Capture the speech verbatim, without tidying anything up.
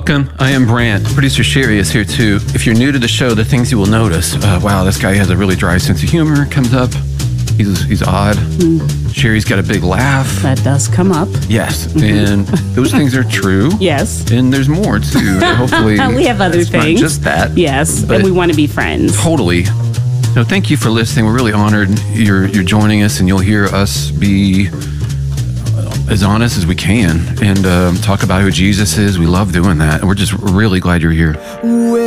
Welcome. I am Brant. Producer Sherry is here too. If you're new to the show, the things you will notice. Uh, wow, this guy has a really dry sense of humor. Comes up. He's he's odd. Mm. Sherry's got a big laugh. That does come up. Yes, and those things are true. Yes. And there's more too. Hopefully, we have other it's things. Not just that. Yes, and we want to be friends. Totally. So thank you for listening. We're really honored you're you're joining us, and you'll hear us be as honest as we can and um, talk about who Jesus is. We love doing that, and we're just really glad you're here.